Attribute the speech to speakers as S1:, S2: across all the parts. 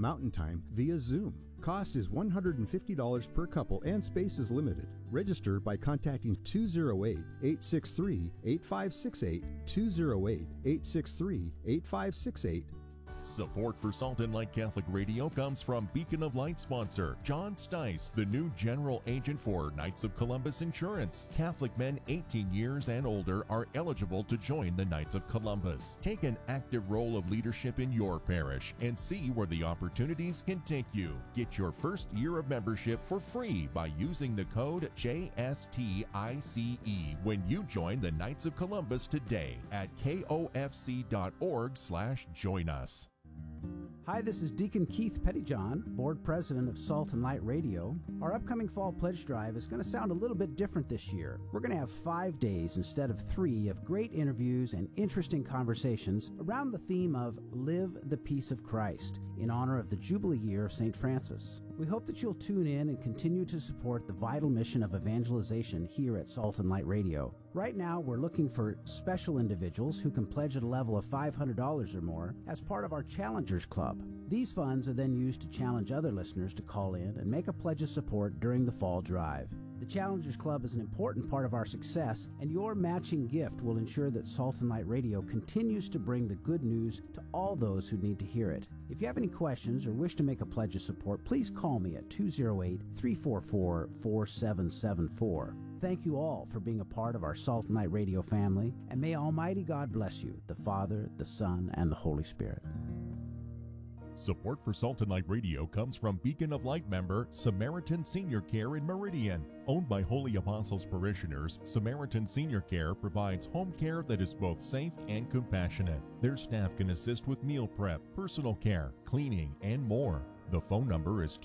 S1: Mountain Time via Zoom. Cost is $150 per couple and space is limited. Register by contacting 208-863-8568, 208-863-8568.
S2: Support for Salt and Light Catholic Radio comes from Beacon of Light sponsor John Stice, the new general agent for Knights of Columbus Insurance. Catholic men 18 years and older are eligible to join the Knights of Columbus. Take an active role of leadership in your parish and see where the opportunities can take you. Get your first year of membership for free by using the code JSTICE when you join the Knights of Columbus today at kofc.org/join us.
S3: Hi, this is Deacon Keith Pettyjohn, Board President of Salt and Light Radio. Our upcoming Fall Pledge Drive is going to sound a little bit different this year. We're going to have 5 days instead of 3 of great interviews and interesting conversations around the theme of Live the Peace of Christ in honor of the Jubilee year of St. Francis. We hope that you'll tune in and continue to support the vital mission of evangelization here at Salt and Light Radio. Right now, we're looking for special individuals who can pledge at a level of $500 or more as part of our Challengers Club. These funds are then used to challenge other listeners to call in and make a pledge of support during the fall drive. The Challengers Club is an important part of our success, and your matching gift will ensure that Salt and Light Radio continues to bring the good news to all those who need to hear it. If you have any questions or wish to make a pledge of support, please call me at 208-344-4774. Thank you all for being a part of our Salt and Light Radio family, and may Almighty God bless you, the Father, the Son, and the Holy Spirit.
S2: Support for Salt and Light Radio comes from Beacon of Light member Samaritan Senior Care in Meridian. Owned by Holy Apostles parishioners, Samaritan Senior Care provides home care that is both safe and compassionate. Their staff can assist with meal prep, personal care, cleaning, and more. The phone number is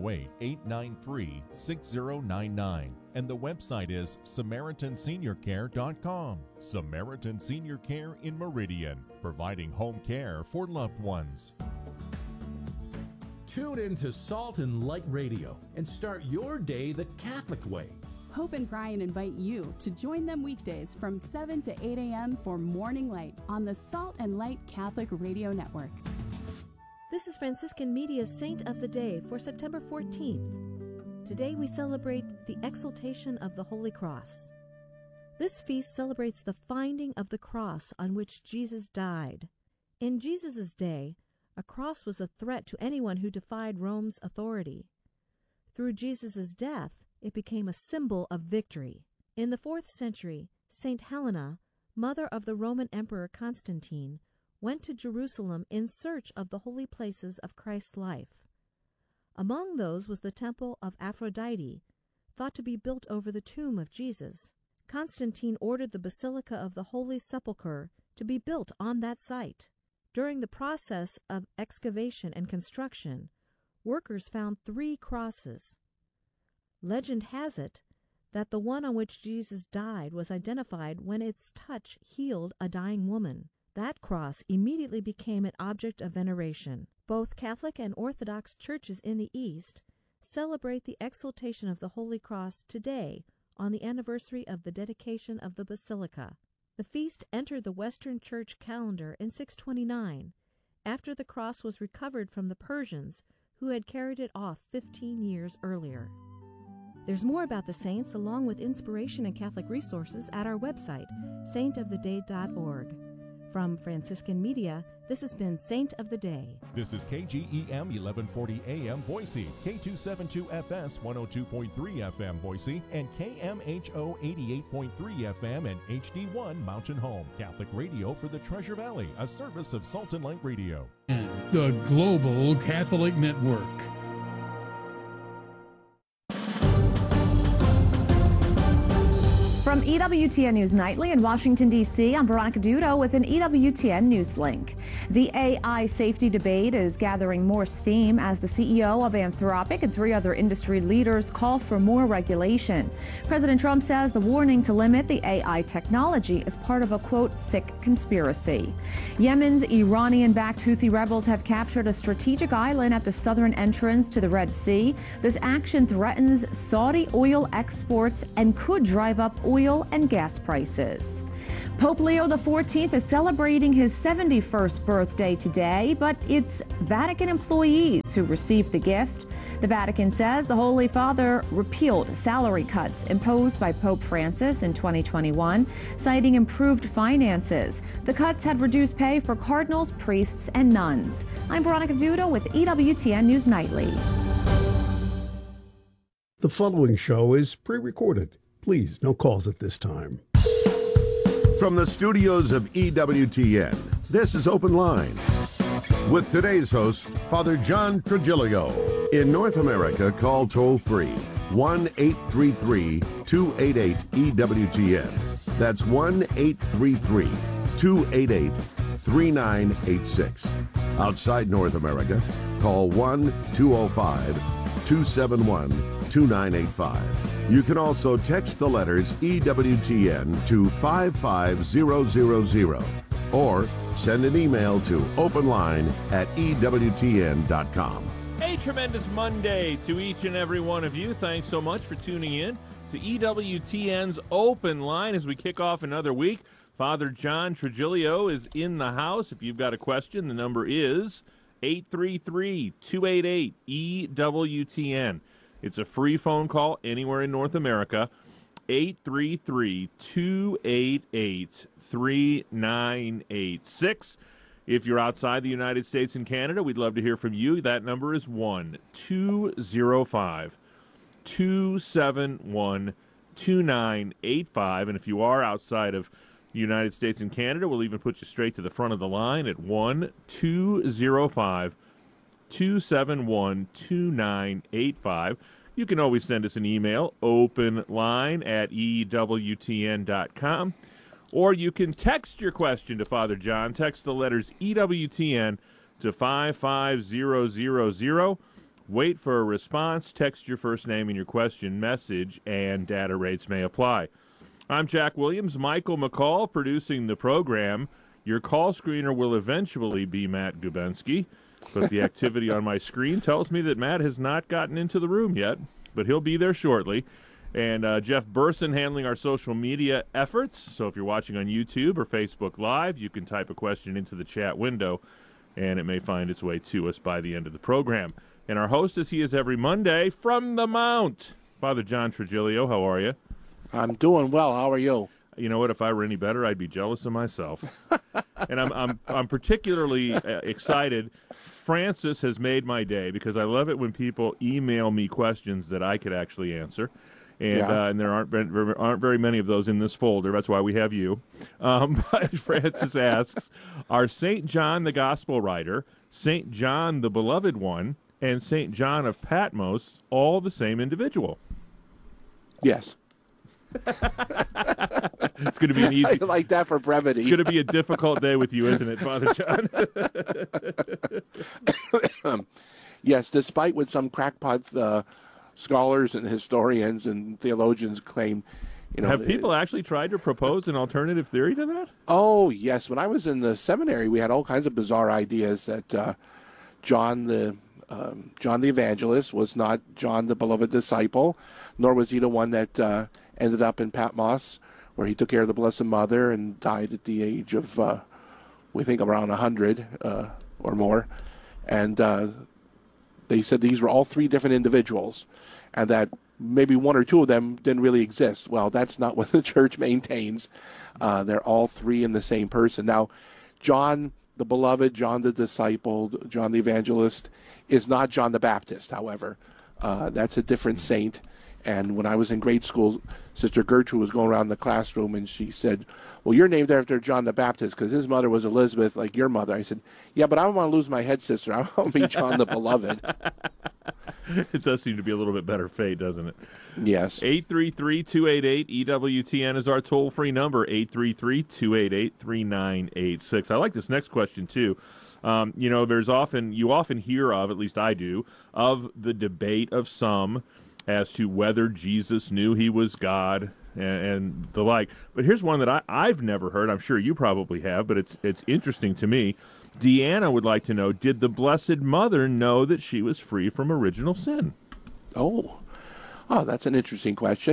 S2: 208-893-6099, and the website is SamaritanSeniorCare.com. Samaritan Senior Care in Meridian, providing home care for loved ones.
S4: Tune in to Salt and Light Radio and start your day the Catholic way.
S5: Hope and Brian invite you to join them weekdays from 7 to 8 a.m. for Morning Light on the Salt and Light Catholic Radio Network.
S6: This is Franciscan Media's Saint of the Day for September 14th. Today we celebrate the exaltation of the Holy Cross. This feast celebrates the finding of the cross on which Jesus died. In Jesus' day, a cross was a threat to anyone who defied Rome's authority. Through Jesus' death, it became a symbol of victory. In the 4th century, St. Helena, mother of the Roman Emperor Constantine, went to Jerusalem in search of the holy places of Christ's life. Among those was the temple of Aphrodite, thought to be built over the tomb of Jesus. Constantine ordered the Basilica of the Holy Sepulchre to be built on that site. During the process of excavation and construction, workers found 3 crosses. Legend has it that the one on which Jesus died was identified when its touch healed a dying woman. That cross immediately became an object of veneration. Both Catholic and Orthodox churches in the East celebrate the exaltation of the Holy Cross today on the anniversary of the dedication of the Basilica. The feast entered the Western Church calendar in 629, after the cross was recovered from the Persians, who had carried it off 15 years earlier. There's more about the saints, along with inspiration and Catholic resources, at our website, saintoftheday.org. From Franciscan Media, this has been Saint of the Day.
S2: This is KGEM 1140 AM Boise, K272FS 102.3 FM Boise, and KMHO 88.3 FM and HD1 Mountain Home. Catholic radio for the Treasure Valley, a service of Salt and Light Radio.
S7: And the Global Catholic Network.
S8: From EWTN News Nightly in Washington, D.C., I'm Veronica Dudo with an EWTN News Link. The AI safety debate is gathering more steam as the CEO of Anthropic and 3 other industry leaders call for more regulation. President Trump says the warning to limit the AI technology is part of a, quote, sick conspiracy. Yemen's Iranian-backed Houthi rebels have captured a strategic island at the southern entrance to the Red Sea. This action threatens Saudi oil exports and could drive up oil and gas prices. Pope Leo XIV is celebrating his 71st birthday today, but it's Vatican employees who received the gift. The Vatican says the Holy Father repealed salary cuts imposed by Pope Francis in 2021, citing improved finances. The cuts had reduced pay for cardinals, priests, and nuns. I'm Veronica Dudo with EWTN News Nightly.
S9: The following show is pre-recorded. Please, no calls at this time.
S10: From the studios of EWTN, this is Open Line. With today's host, Father John Trigilio. In North America, call toll-free 1-833-288-EWTN. That's 1-833-288-3986. Outside North America, call 1-205-271-2985. You can also text the letters EWTN to 55000 or send an email to openline@EWTN.com.
S11: A tremendous Monday to each and every one of you. Thanks so much for tuning in to EWTN's Open Line as we kick off another week. Father John Trigilio is in the house. If you've got a question, the number is 833-288-EWTN. It's a free phone call anywhere in North America. 833-288-3986. If you're outside the United States and Canada, we'd love to hear from you. That number is 1-205-271-2985. And if you are outside of the United States and Canada, we'll even put you straight to the front of the line at 1-205-271-2985. You can always send us an email, openline@EWTN.com. Or you can text your question to Father John. Text the letters EWTN to 55000. Wait for a response. Text your first name and your question message, and data rates may apply. I'm Jack Williams. Michael McCall producing the program. Your call screener will eventually be Matt Gubensky, but the activity on my screen tells me that Matt has not gotten into the room yet, but he'll be there shortly. And Jeff Burson handling our social media efforts. So if you're watching on YouTube or Facebook Live, you can type a question into the chat window, and it may find its way to us by the end of the program. And our host, as he is every Monday, from the Mount, Father John Trigilio. How are you?
S12: I'm doing well. How are you?
S11: You know what? If I were any better, I'd be jealous of myself. And I'm particularly excited. Francis has made my day because I love it when people email me questions that I could actually answer. And there aren't very many of those in this folder. That's why we have you. But Francis asks, are St. John the Gospel writer, St. John the Beloved One, and St. John of Patmos all the same individual?
S12: Yes.
S11: It's going to be an easy...
S12: I like that for brevity.
S11: It's going to be a difficult day with you, isn't it, Father John?
S12: Yes, despite what some crackpot scholars and historians and theologians claim,
S11: have people actually tried to propose an alternative theory to that?
S12: Oh yes, when I was in the seminary, we had all kinds of bizarre ideas that John the Evangelist was not John the beloved disciple, nor was he the one that ended up in Patmos, where he took care of the Blessed Mother and died at the age of we think around 100 or more, and they said these were all three different individuals, and that maybe one or two of them didn't really exist. Well, that's not what the church maintains. They're all three in the same person. Now, John the Beloved, John the Disciple, John the Evangelist is not John the Baptist, however. That's a different saint. And when I was in grade school, Sister Gertrude was going around the classroom, and she said, well, you're named after John the Baptist because his mother was Elizabeth, like your mother. I said, yeah, but I don't want to lose my head sister. I want to be John the Beloved.
S11: It does seem to be a little bit better fate, doesn't it?
S12: Yes.
S11: 833-288-EWTN is our toll-free number, 833-288-3986. I like this next question, too. You often hear of, at least I do, of the debate of some as to whether Jesus knew he was God and the like. But here's one that I've never heard. I'm sure you probably have, but it's interesting to me. Deanna would like to know, did the Blessed Mother know that she was free from original sin?
S12: Oh, that's an interesting question.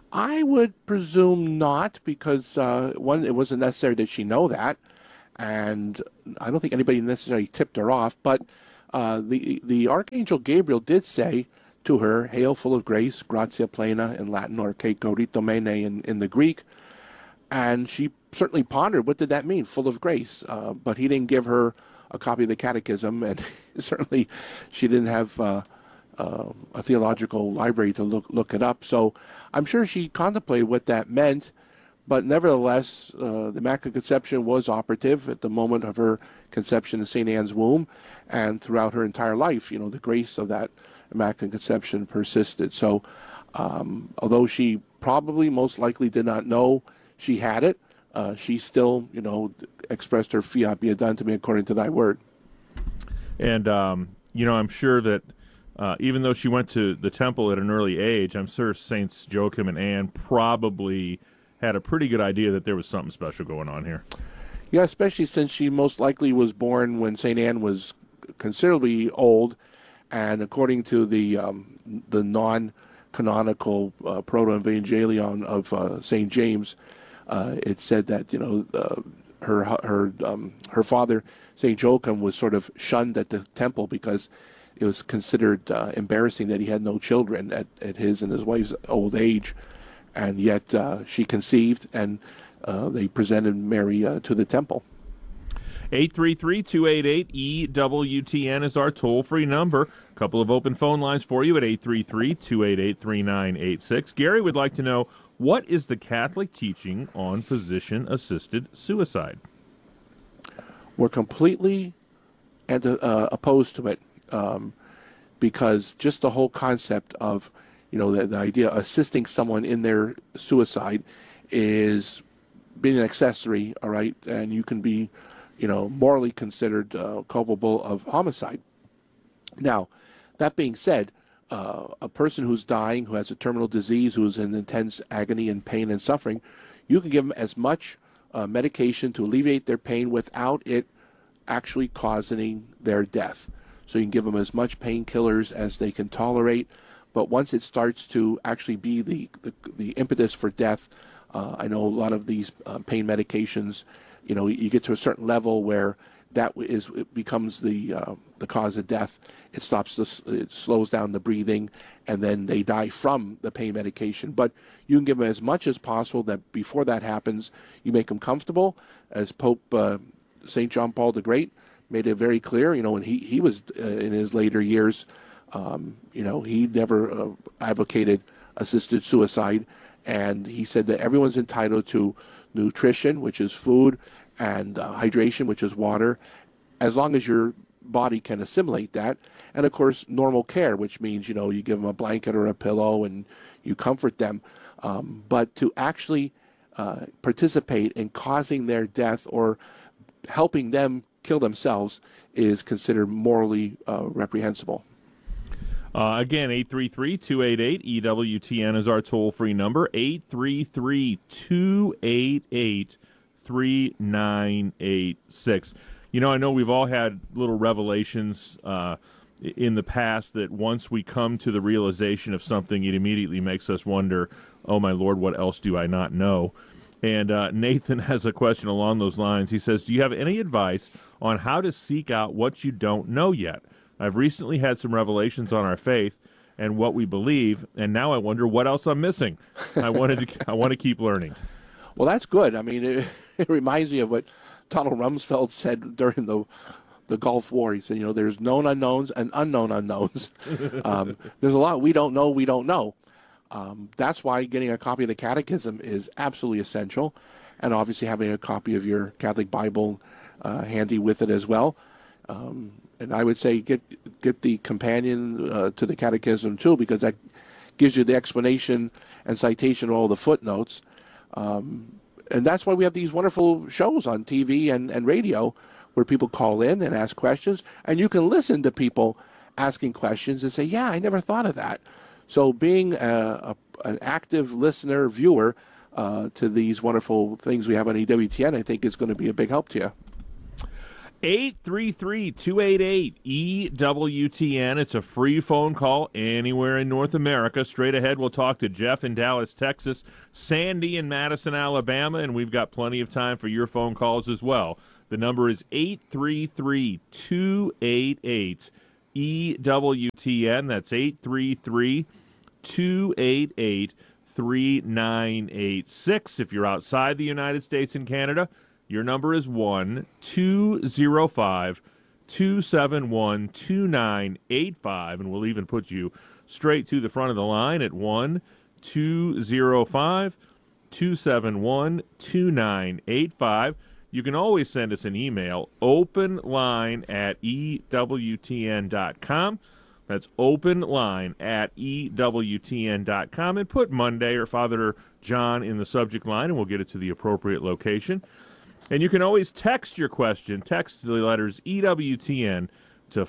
S12: I would presume not, because one, it wasn't necessary that she know that, and I don't think anybody necessarily tipped her off. But the Archangel Gabriel did say to her, "Hail, full of grace, gratia plena" in Latin, or "Que coritomene" in the Greek, and she certainly pondered, what did that mean, full of grace? But he didn't give her a copy of the Catechism, and certainly she didn't have a theological library to look it up. So I'm sure she contemplated what that meant, but nevertheless, the Immaculate Conception was operative at the moment of her conception in St. Anne's womb, and throughout her entire life, the grace of that Immaculate Conception persisted. So although she probably most likely did not know she had it, she still, expressed her "Fiat be it done to me according to thy word."
S11: And, I'm sure that even though she went to the temple at an early age, I'm sure Saints Joachim and Anne probably had a pretty good idea that there was something special going on here.
S12: Yeah, especially since she most likely was born when St. Anne was considerably old, and according to the non-canonical Proto-Evangelion of St. James, it said that her father, St. Joachim, was sort of shunned at the temple because it was considered embarrassing that he had no children at his and his wife's old age, and yet she conceived, and they presented Mary to the temple.
S11: 833-288-EWTN is our toll-free number. A couple of open phone lines for you at 833-288-3986. Gary would like to know, what is the Catholic teaching on physician-assisted suicide?
S12: We're completely opposed to it, because just the whole concept of, the idea of assisting someone in their suicide is being an accessory, all right, and you can be, morally considered culpable of homicide. Now, that being said, a person who's dying, who has a terminal disease, who's in intense agony and pain and suffering, you can give them as much medication to alleviate their pain without it actually causing their death. So you can give them as much painkillers as they can tolerate, but once it starts to actually be the impetus for death, I know a lot of these pain medications, you get to a certain level where it becomes the cause of death. It slows down the breathing, and then they die from the pain medication. But you can give them as much as possible. That before that happens, you make them comfortable. As Pope St. John Paul the Great made it very clear, when he was in his later years, he never advocated assisted suicide, and he said that everyone's entitled to nutrition, which is food, and hydration, which is water, as long as your body can assimilate that. And of course, normal care, which means, you give them a blanket or a pillow and you comfort them. But to actually participate in causing their death or helping them kill themselves is considered morally reprehensible.
S11: Again, 833-288-EWTN is our toll-free number, 833-288-3986. I know we've all had little revelations in the past that once we come to the realization of something, it immediately makes us wonder, oh my Lord, what else do I not know? And Nathan has a question along those lines. He says, do you have any advice on how to seek out what you don't know yet? I've recently had some revelations on our faith and what we believe, and now I wonder what else I'm missing. I want to keep learning.
S12: Well, that's good. I mean, it reminds me of what Donald Rumsfeld said during the Gulf War. He said, there's known unknowns and unknown unknowns. There's a lot we don't know. That's why getting a copy of the Catechism is absolutely essential, and obviously having a copy of your Catholic Bible handy with it as well. And I would say get the companion to the Catechism too, because that gives you the explanation and citation of all the footnotes. And that's why we have these wonderful shows on TV and radio where people call in and ask questions, and you can listen to people asking questions and say, yeah, I never thought of that. So being an active listener, viewer to these wonderful things we have on EWTN, I think is going to be a big help to you.
S11: 833-288-EWTN. It's a free phone call anywhere in North America. Straight ahead, we'll talk to Jeff in Dallas, Texas, Sandy in Madison, Alabama, and we've got plenty of time for your phone calls as well. The number is 833-288-EWTN. That's 833-288-3986. If you're outside the United States and Canada, your number is 1-205-271-2985, and we'll even put you straight to the front of the line at 1-205-271-2985. You can always send us an email, openline@ewtn.com. That's openline@ewtn.com, and put Monday or Father John in the subject line, and we'll get it to the appropriate location. And you can always text your question. Text the letters EWTN to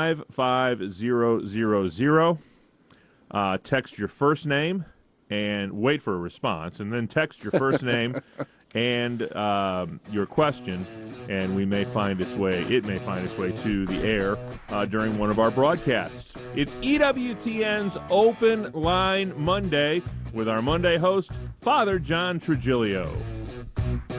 S11: 55000. Text your first name and wait for a response, and then text your first name and your question, and it may find its way to the air during one of our broadcasts. It's EWTN's Open Line Monday with our Monday host, Father John Trigilio.